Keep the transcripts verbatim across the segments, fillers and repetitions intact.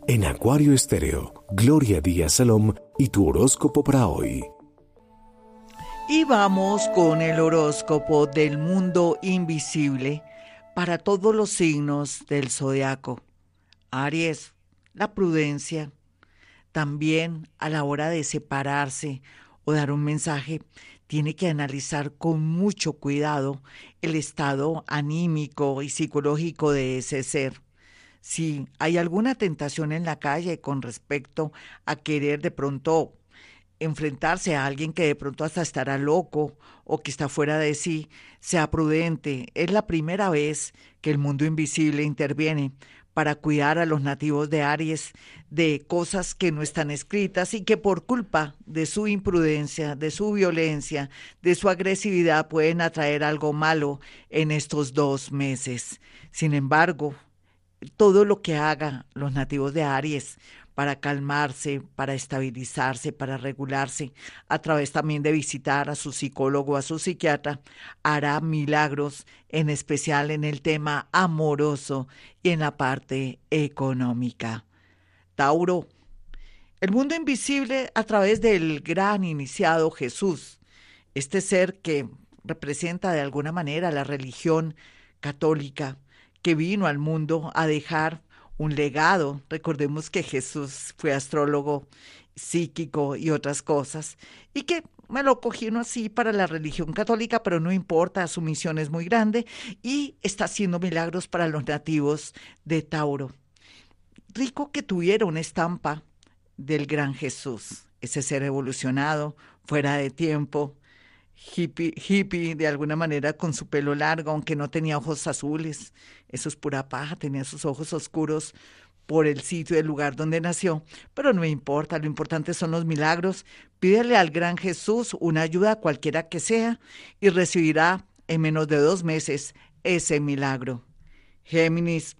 En Acuario Estéreo, Gloria Díaz Salom y tu horóscopo para hoy. Y vamos con el horóscopo del mundo invisible para todos los signos del zodiaco. Aries, la prudencia. También a la hora de separarse o dar un mensaje, tiene que analizar con mucho cuidado el estado anímico y psicológico de ese ser. Si hay alguna tentación en la calle con respecto a querer de pronto enfrentarse a alguien que de pronto hasta estará loco o que está fuera de sí, sea prudente. Es la primera vez que el mundo invisible interviene para cuidar a los nativos de Aries de cosas que no están escritas y que por culpa de su imprudencia, de su violencia, de su agresividad pueden atraer algo malo en estos dos meses. Sin embargo, todo lo que haga los nativos de Aries para calmarse, para estabilizarse, para regularse, a través también de visitar a su psicólogo, a su psiquiatra, hará milagros, en especial en el tema amoroso y en la parte económica. Tauro, el mundo invisible a través del gran iniciado Jesús, este ser que representa de alguna manera la religión católica, que vino al mundo a dejar un legado. Recordemos que Jesús fue astrólogo, psíquico y otras cosas, y que me lo cogieron así para la religión católica, pero no importa, su misión es muy grande y está haciendo milagros para los nativos de Tauro. Rico que tuviera una estampa del gran Jesús, ese ser evolucionado, fuera de tiempo, hippie, hippie de alguna manera, con su pelo largo, aunque no tenía ojos azules, eso es pura paja, tenía sus ojos oscuros por el sitio, el lugar donde nació, pero no importa, lo importante son los milagros. Pídele al gran Jesús una ayuda cualquiera que sea y recibirá en menos de dos meses ese milagro. Géminis,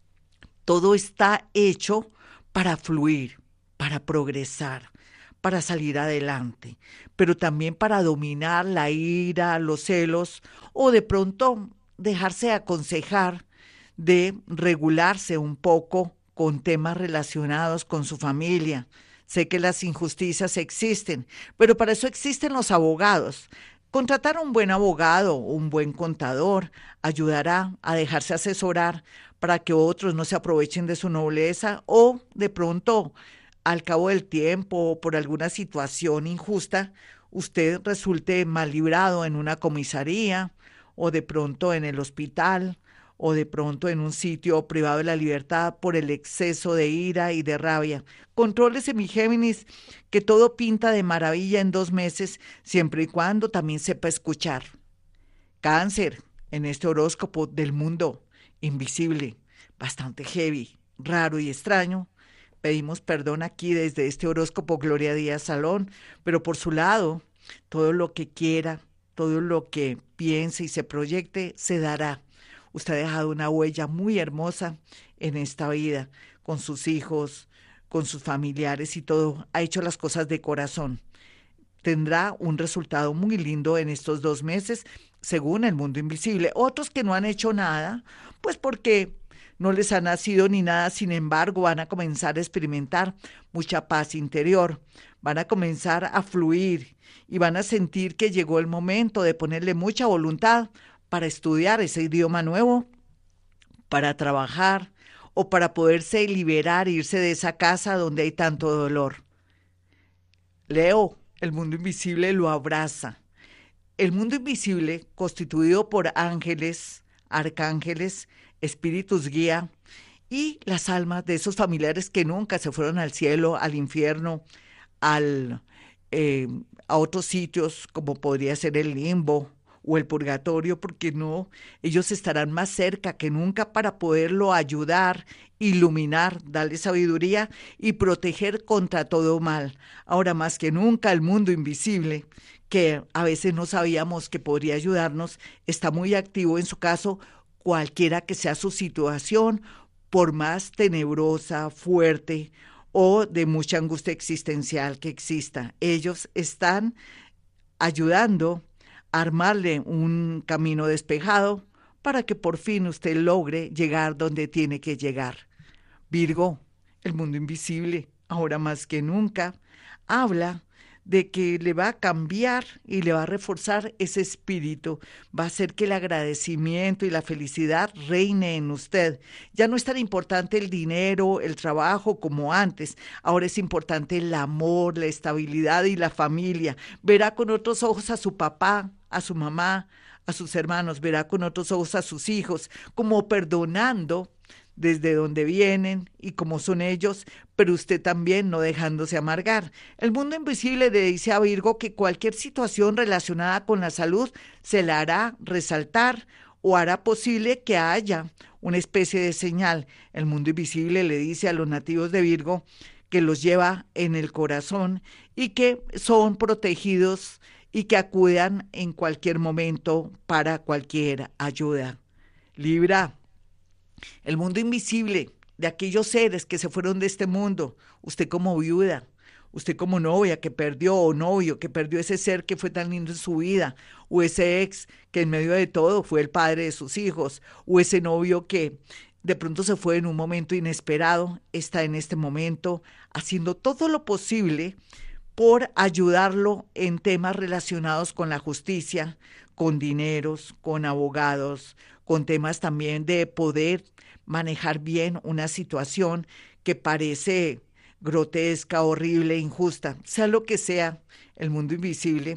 todo está hecho para fluir, para progresar, para salir adelante, pero también para dominar la ira, los celos o de pronto dejarse aconsejar de regularse un poco con temas relacionados con su familia. Sé que las injusticias existen, pero para eso existen los abogados. Contratar a un buen abogado, un buen contador, ayudará a dejarse asesorar para que otros no se aprovechen de su nobleza o de pronto al cabo del tiempo o por alguna situación injusta, usted resulte mal librado en una comisaría o de pronto en el hospital o de pronto en un sitio privado de la libertad por el exceso de ira y de rabia. Contrólese, mi Géminis, que todo pinta de maravilla en dos meses, siempre y cuando también sepa escuchar. Cáncer, en este horóscopo del mundo invisible, bastante heavy, raro y extraño, pedimos perdón aquí desde este horóscopo Gloria Díaz Salón, pero por su lado, todo lo que quiera, todo lo que piense y se proyecte, se dará. Usted ha dejado una huella muy hermosa en esta vida, con sus hijos, con sus familiares y todo. Ha hecho las cosas de corazón. Tendrá un resultado muy lindo en estos dos meses, según el mundo invisible. Otros que no han hecho nada, pues porque no les ha nacido ni nada, sin embargo, van a comenzar a experimentar mucha paz interior, van a comenzar a fluir y van a sentir que llegó el momento de ponerle mucha voluntad para estudiar ese idioma nuevo, para trabajar o para poderse liberar, irse de esa casa donde hay tanto dolor. Leo, el mundo invisible lo abraza. El mundo invisible, constituido por ángeles, arcángeles, espíritus guía y las almas de esos familiares que nunca se fueron al cielo, al infierno, al, eh, a otros sitios como podría ser el limbo o el purgatorio, porque no, ellos estarán más cerca que nunca para poderlo ayudar, iluminar, darle sabiduría y proteger contra todo mal. Ahora más que nunca el mundo invisible, que a veces no sabíamos que podría ayudarnos, está muy activo en su caso, cualquiera que sea su situación, por más tenebrosa, fuerte o de mucha angustia existencial que exista. Ellos están ayudando a armarle un camino despejado para que por fin usted logre llegar donde tiene que llegar. Virgo, El mundo invisible, ahora más que nunca, habla de que le va a cambiar y le va a reforzar ese espíritu, va a hacer que el agradecimiento y la felicidad reine en usted. Ya no es tan importante el dinero, el trabajo como antes, ahora es importante el amor, la estabilidad y la familia. Verá con otros ojos a su papá, a su mamá, a sus hermanos, verá con otros ojos a sus hijos, como perdonando desde donde vienen y cómo son ellos, pero usted también no dejándose amargar. El mundo invisible le dice a Virgo que cualquier situación relacionada con la salud se la hará resaltar o hará posible que haya una especie de señal. El mundo invisible le dice a los nativos de Virgo que los lleva en el corazón y que son protegidos y que acudan en cualquier momento para cualquier ayuda. Libra. El mundo invisible de aquellos seres que se fueron de este mundo, usted como viuda, usted como novia que perdió o novio que perdió ese ser que fue tan lindo en su vida, o ese ex que en medio de todo fue el padre de sus hijos, o ese novio que de pronto se fue en un momento inesperado, está en este momento haciendo todo lo posible por ayudarlo en temas relacionados con la justicia, con dineros, con abogados, con temas también de poder manejar bien una situación que parece grotesca, horrible, injusta, sea lo que sea, el mundo invisible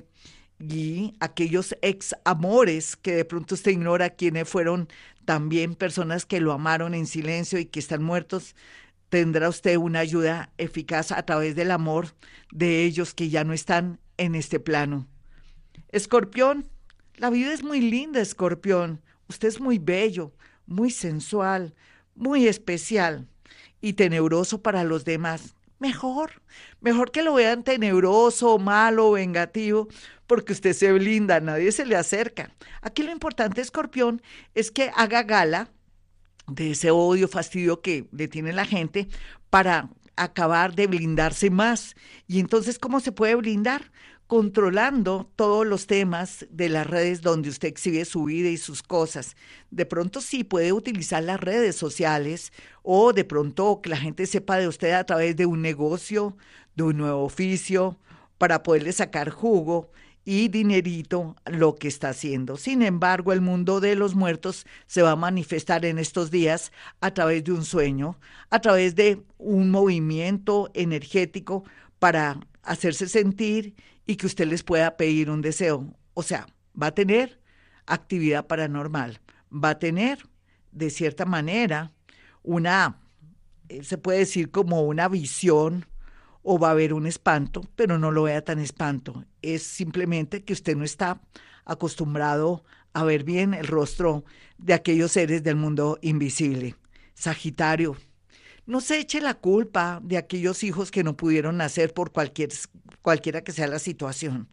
y aquellos ex amores que de pronto usted ignora quiénes fueron también personas que lo amaron en silencio y que están muertos, tendrá usted una ayuda eficaz a través del amor de ellos que ya no están en este plano. Escorpión, la vida es muy linda, Escorpión. Usted es muy bello, muy sensual, muy especial y tenebroso para los demás. Mejor, mejor que lo vean tenebroso, malo, vengativo, porque usted se blinda, nadie se le acerca. Aquí lo importante, Escorpión, es que haga gala de ese odio, fastidio que le tiene la gente para acabar de blindarse más. Y entonces, ¿cómo se puede blindar? Controlando todos los temas de las redes donde usted exhibe su vida y sus cosas. De pronto sí puede utilizar las redes sociales o de pronto que la gente sepa de usted a través de un negocio, de un nuevo oficio, para poderle sacar jugo y dinerito lo que está haciendo. Sin embargo, el mundo de los muertos se va a manifestar en estos días a través de un sueño, a través de un movimiento energético para hacerse sentir y que usted les pueda pedir un deseo. O sea, va a tener actividad paranormal, va a tener, de cierta manera, una, eh, se puede decir como una visión, o va a haber un espanto, pero no lo vea tan espanto. Es simplemente que usted no está acostumbrado a ver bien el rostro de aquellos seres del mundo invisible. Sagitario, no se eche la culpa de aquellos hijos que no pudieron nacer por cualquier, cualquiera que sea la situación.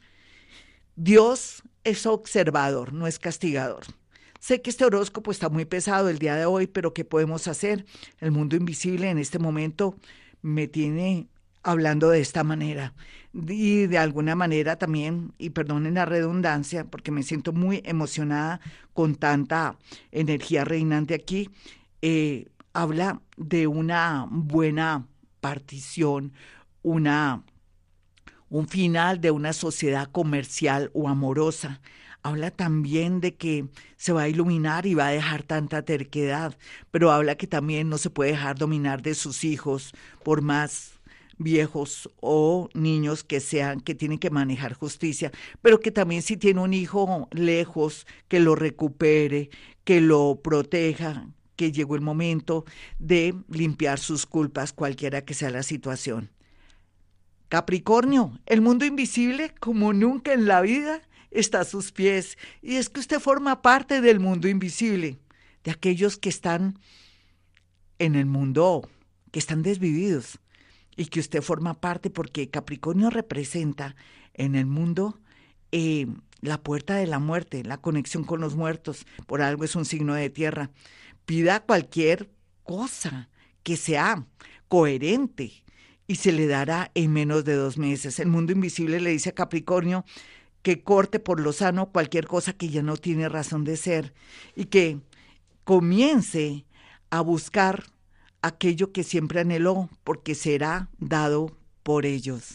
Dios es observador, no es castigador. Sé que este horóscopo está muy pesado el día de hoy, pero ¿qué podemos hacer? El mundo invisible en este momento me tiene hablando de esta manera y de alguna manera también, y perdonen la redundancia, porque me siento muy emocionada con tanta energía reinante aquí, eh, habla de una buena partición, una, un final de una sociedad comercial o amorosa. Habla también de que se va a iluminar y va a dejar tanta terquedad, pero habla que también no se puede dejar dominar de sus hijos por más viejos o niños que sean, que tienen que manejar justicia, pero que también si tiene un hijo lejos, que lo recupere, que lo proteja, que llegó el momento de limpiar sus culpas, cualquiera que sea la situación. Capricornio, el mundo invisible, como nunca en la vida, está a sus pies, y es que usted forma parte del mundo invisible, de aquellos que están en el mundo, que están desvividos, y que usted forma parte porque Capricornio representa en el mundo eh, la puerta de la muerte, la conexión con los muertos, por algo es un signo de tierra. Pida cualquier cosa que sea coherente y se le dará en menos de dos meses. El mundo invisible le dice a Capricornio que corte por lo sano cualquier cosa que ya no tiene razón de ser y que comience a buscar aquello que siempre anheló, porque será dado por ellos.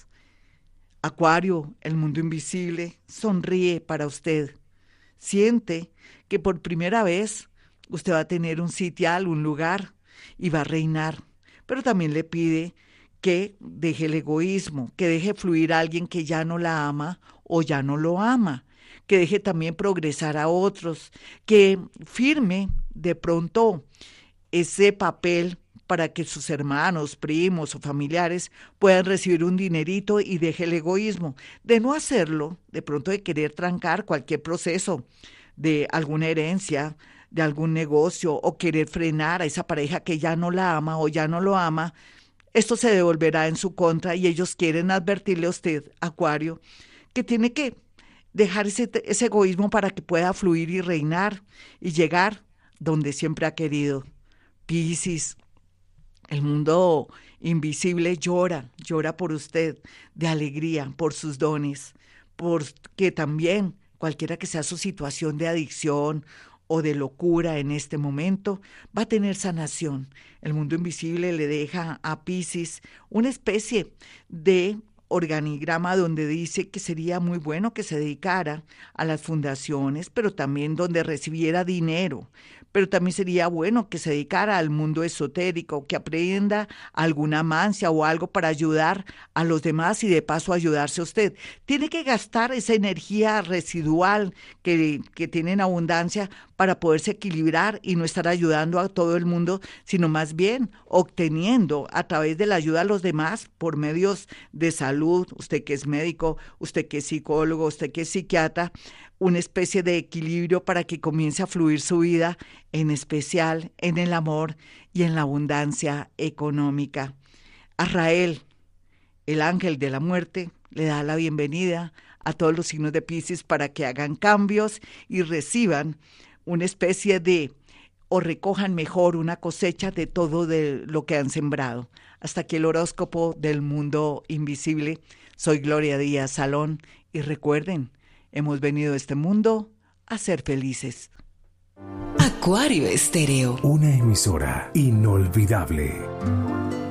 Acuario, el mundo invisible sonríe para usted. Siente que por primera vez usted va a tener un sitial, un lugar, y va a reinar. Pero también le pide que deje el egoísmo, que deje fluir a alguien que ya no la ama o ya no lo ama, que deje también progresar a otros, que firme de pronto ese papel para que sus hermanos, primos o familiares puedan recibir un dinerito y deje el egoísmo. De no hacerlo, de pronto de querer trancar cualquier proceso de alguna herencia, de algún negocio o querer frenar a esa pareja que ya no la ama o ya no lo ama, esto se devolverá en su contra y ellos quieren advertirle a usted, Acuario, que tiene que dejar ese, ese egoísmo para que pueda fluir y reinar y llegar donde siempre ha querido. Piscis, el mundo invisible llora, llora por usted, de alegría, por sus dones, porque también cualquiera que sea su situación de adicción o de locura en este momento, va a tener sanación. El mundo invisible le deja a Piscis una especie de organigrama donde dice que sería muy bueno que se dedicara a las fundaciones, pero también donde recibiera dinero. Pero también sería bueno que se dedicara al mundo esotérico, que aprenda alguna mancia o algo para ayudar a los demás y de paso ayudarse a usted. Tiene que gastar esa energía residual que, que tiene en abundancia para poderse equilibrar y no estar ayudando a todo el mundo, sino más bien obteniendo a través de la ayuda a los demás por medios de salud, usted que es médico, usted que es psicólogo, usted que es psiquiatra, una especie de equilibrio para que comience a fluir su vida, en especial en el amor y en la abundancia económica. Azrael, el ángel de la muerte, le da la bienvenida a todos los signos de Piscis para que hagan cambios y reciban una especie de, o recojan mejor una cosecha de todo de lo que han sembrado. Hasta aquí el horóscopo del mundo invisible. Soy Gloria Díaz Salón y recuerden, hemos venido a este mundo a ser felices. Acuario Estéreo. Una emisora inolvidable.